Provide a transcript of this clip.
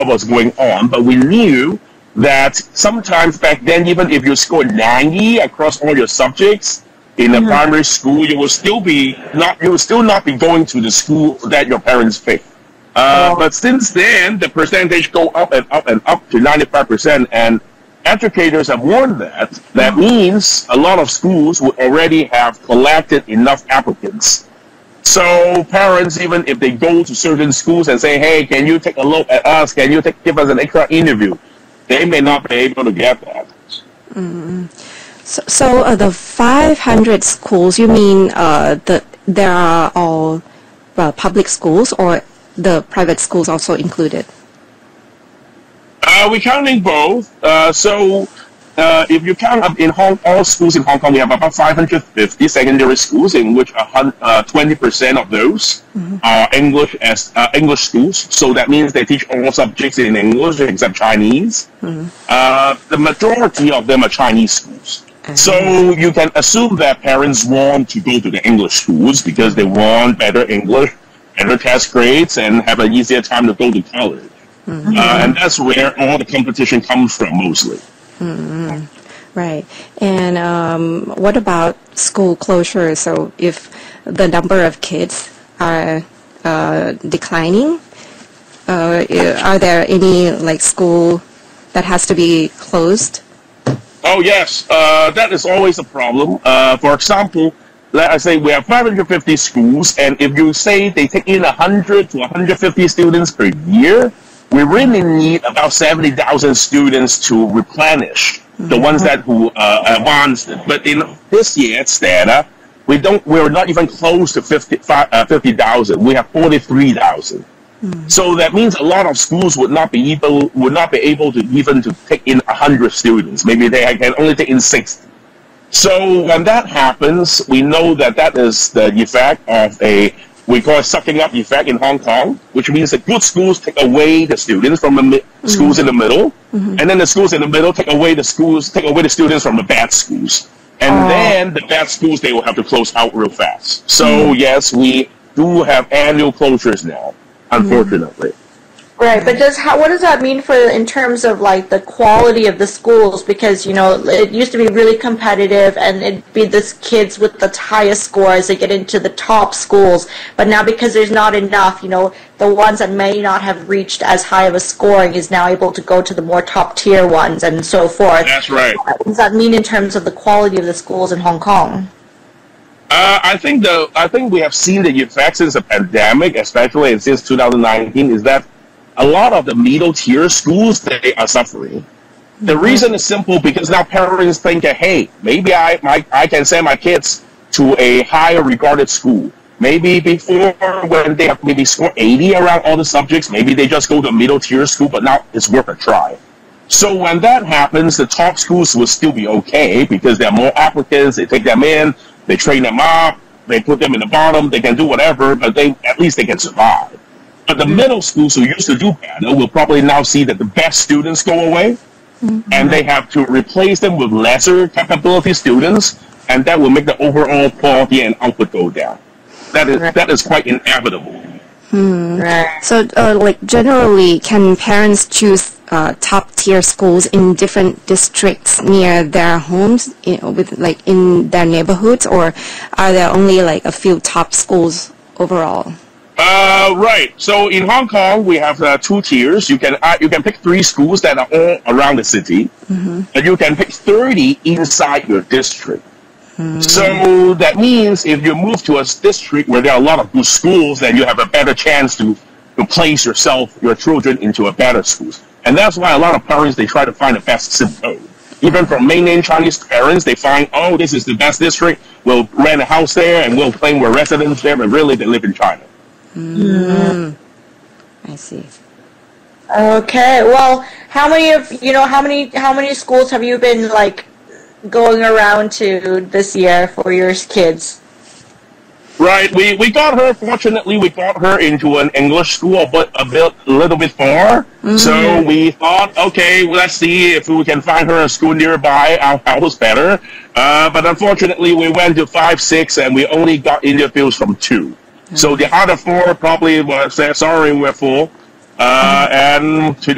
was going on, but we knew that sometimes back then, even if you scored 90 across all your subjects in a primary school, you will still not be going to the school that your parents picked. But since then, the percentage go up and up and up to 95%, and educators have warned that. That means a lot of schools would already have collected enough applicants. So parents, even if they go to certain schools and say, hey, can you take a look at us? Can you give us an extra interview? They may not be able to get that. So the 500 schools, you mean there are all public schools, or the private schools also included? We're counting both. If you count up all schools in Hong Kong, we have about 550 secondary schools, in which 20% of those are English schools. So that means they teach all subjects in English except Chinese. The majority of them are Chinese schools. So you can assume that parents want to go to the English schools because they want better English, better test grades, and have an easier time to go to college. And that's where all the competition comes from mostly. Right. And what about school closure? So if the number of kids are declining, are there any school that has to be closed? Oh yes, that is always a problem. For example, let us say we have 550 schools, and if you say they take in 100 to 150 students per year, we really need about 70,000 students to replenish the ones who advanced it. But in this year's data, we're not even close to 50,000. We have 43,000. So that means a lot of schools would not be able to even to take in 100 students. Maybe they can only take in 60. So when that happens, we know that is the effect of we call it sucking up effect in Hong Kong, which means the good schools take away the students from the schools in the middle, and then the schools in the middle take away the students from the bad schools. And then the bad schools, they will have to close out real fast. So yes, we do have annual closures now, unfortunately. Right, but what does that mean in terms of the quality of the schools? Because it used to be really competitive, and it'd be the kids with the highest scores that get into the top schools. But now, because there's not enough, the ones that may not have reached as high of a scoring is now able to go to the more top tier ones and so forth. That's right. What does that mean in terms of the quality of the schools in Hong Kong? I think we have seen the effects since the pandemic, especially since 2019, is that a lot of the middle tier schools, they are suffering. The reason is simple, because now parents think, hey, maybe I can send my kids to a higher regarded school. Maybe before, when they have maybe scored 80 around all the subjects, maybe they just go to a middle tier school, but now it's worth a try. So when that happens, the top schools will still be okay, because there are more applicants, they take them in, they train them up, they put them in the bottom, they can do whatever, but at least they can survive. But the middle schools who used to do better will probably now see that the best students go away, and they have to replace them with lesser capability students, and that will make the overall quality and output go down. That is quite inevitable. Right. So, generally, can parents choose top-tier schools in different districts near their homes, in their neighborhoods, or are there only a few top schools overall? Right. So in Hong Kong, we have 2 tiers. You can pick 3 schools that are all around the city, and you can pick 30 inside your district. So that means if you move to a district where there are a lot of good schools, then you have a better chance to place your children into a better schools. And that's why a lot of parents, they try to find the best zip code. Even from mainland Chinese parents, they find, this is the best district. We'll rent a house there, and we'll claim we're residents there, but really they live in China. I see. Okay. Well, how many schools have you been going around to this year for your kids? Right. Fortunately, we got her into an English school, but a little bit far. So we thought, okay, let's see if we can find her a school nearby our house better. But unfortunately, we went to 5, 6, and we only got interviews from 2. So the other 4 probably said, sorry, we're full. And today